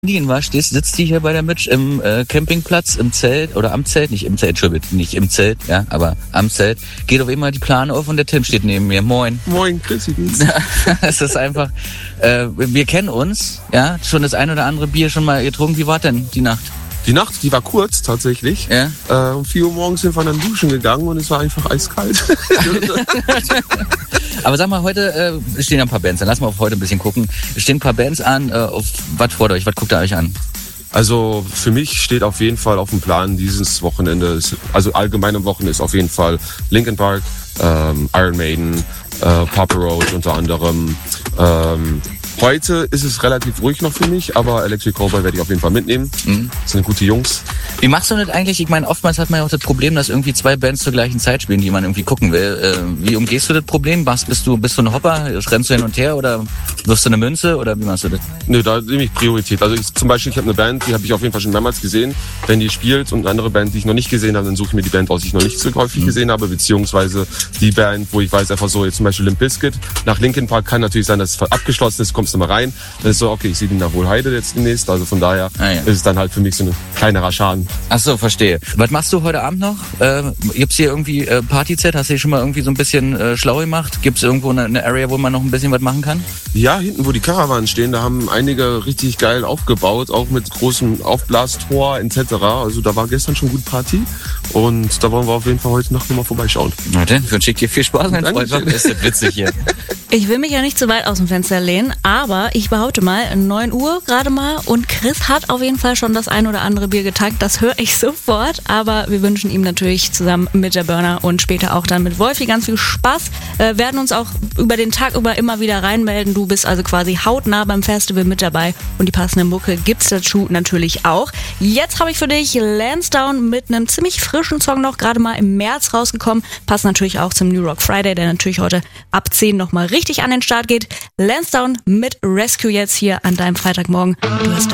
Indien war, sitzt die hier bei der Mitch im Campingplatz, im Zelt, oder am Zelt, nicht im Zelt, Entschuldigung, nicht im Zelt, ja, aber am Zelt, geht auf einmal die Plane auf und der Tim steht neben mir. Moin. Moin, grüß dich. Es ist einfach, wir kennen uns, ja, schon das ein oder andere Bier schon mal getrunken. Wie war denn die Nacht? Die Nacht, die war kurz tatsächlich. Ja? Um 4 Uhr morgens sind wir dann duschen gegangen und es war einfach eiskalt. Aber sag mal, heute stehen ja ein paar Bands, dann lass mal auf heute ein bisschen gucken. Es stehen ein paar Bands an, auf was freut euch, was guckt ihr euch an? Also für mich steht auf jeden Fall auf dem Plan dieses Wochenende, also allgemein am Wochenende ist auf jeden Fall Linkin Park, Iron Maiden, Papa Roach unter anderem. Heute ist es relativ ruhig noch für mich, aber Electric Callboy werde ich auf jeden Fall mitnehmen. Das sind gute Jungs. Wie machst du das eigentlich? Ich meine, oftmals hat man ja auch das Problem, dass irgendwie 2 Bands zur gleichen Zeit spielen, die man irgendwie gucken will. Wie umgehst du das Problem? Bist du ein Hopper? Rennst du hin und her oder wirfst du eine Münze oder wie machst du das? Nö, da nehme ich Priorität. Also zum Beispiel, ich habe eine Band, die habe ich auf jeden Fall schon mehrmals gesehen. Wenn die spielt und eine andere Band, die ich noch nicht gesehen habe, dann suche ich mir die Band aus, die ich noch nicht so häufig gesehen habe, beziehungsweise die Band, wo ich weiß einfach so, jetzt zum Beispiel Limp Bizkit. Nach Linkin Park kann natürlich sein, dass es abgeschlossen ist, kommst du mal rein. Dann ist so, okay, ich sehe die nach Wohlheide jetzt demnächst, also von daher ist es dann halt für mich so ein kleinerer Schaden. Ach so, verstehe. Was machst du heute Abend noch? Gibt's hier irgendwie Partyzeit? Hast du dich schon mal irgendwie so ein bisschen schlau gemacht? Gibt's irgendwo eine Area, wo man noch ein bisschen was machen kann? Ja, hinten, wo die Karawanen stehen, da haben einige richtig geil aufgebaut, auch mit großem Aufblastor etc. Also da war gestern schon gut Party und da wollen wir auf jeden Fall heute Nacht nochmal vorbeischauen. Na dann, wünsche ich dir viel Spaß, mein Freund. Ist das witzig hier. Ich will mich ja nicht zu weit aus dem Fenster lehnen, aber ich behaupte mal, 9 Uhr gerade mal und Chris hat auf jeden Fall schon das ein oder andere Bier getankt, das höre ich sofort, aber wir wünschen ihm natürlich zusammen mit der Burner und später auch dann mit Wolfi ganz viel Spaß, werden uns auch über den Tag über immer wieder reinmelden, du bist also quasi hautnah beim Festival mit dabei und die passende Mucke gibt's dazu natürlich auch. Jetzt habe ich für dich Lansdowne mit einem ziemlich frischen Song noch, gerade mal im März rausgekommen, passt natürlich auch zum New Rock Friday, der natürlich heute ab 10 nochmal richtig an den Start geht. Lansdowne mit Rescue jetzt hier an deinem Freitagmorgen. Du hast